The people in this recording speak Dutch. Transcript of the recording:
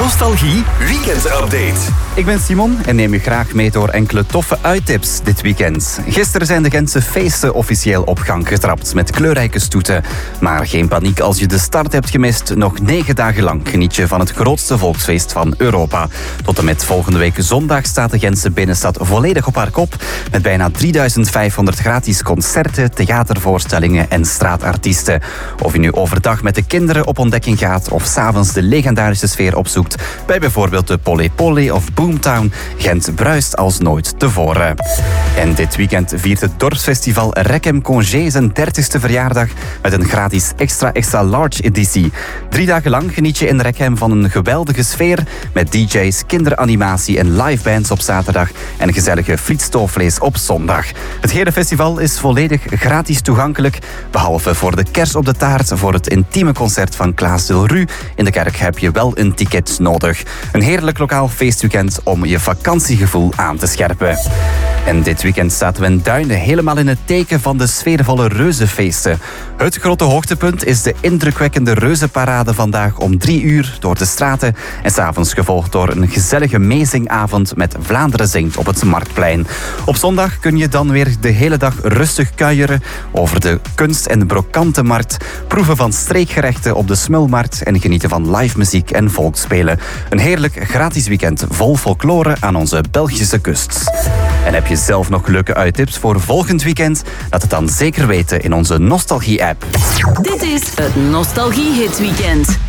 Nostalgie Weekend Update. Ik ben Simon en neem u graag mee door enkele toffe uittips dit weekend. Gisteren zijn de Gentse feesten officieel op gang getrapt met kleurrijke stoeten. Maar geen paniek als je de start hebt gemist. Nog 9 dagen lang geniet je van het grootste volksfeest van Europa. Tot en met volgende week zondag staat de Gentse binnenstad volledig op haar kop. Met bijna 3500 gratis concerten, theatervoorstellingen en straatartiesten. Of je nu overdag met de kinderen op ontdekking gaat of 's avonds de legendarische sfeer opzoekt bij bijvoorbeeld de Polé Polé of Boomtown, Gent bruist als nooit tevoren. En dit weekend viert het dorpsfestival Requiem Congé zijn 30ste verjaardag met een gratis extra large editie. 3 dagen lang geniet je in Requiem van een geweldige sfeer met DJ's, kinderanimatie en livebands op zaterdag en gezellige frietstoofvlees op zondag. Het hele festival is volledig gratis toegankelijk, behalve voor de kers op de taart voor het intieme concert van Klaas Delru. In de kerk heb je wel een ticket nodig. Een heerlijk lokaal feestweekend om je vakantiegevoel aan te scherpen. En dit weekend zaten we in Duinen helemaal in het teken van de sfeervolle reuzenfeesten. Het grote hoogtepunt is de indrukwekkende reuzenparade vandaag om 3 uur door de straten en 's avonds gevolgd door een gezellige meezingavond met Vlaanderen zingt op het Marktplein. Op zondag kun je dan weer de hele dag rustig kuieren over de kunst- en brokantenmarkt, proeven van streekgerechten op de Smulmarkt en genieten van live muziek en volksspelen. Een heerlijk gratis weekend vol folklore aan onze Belgische kust. En heb je zelf nog leuke uittips voor volgend weekend? Laat het dan zeker weten in onze Nostalgie-app. Dit is het Nostalgie Hits Weekend.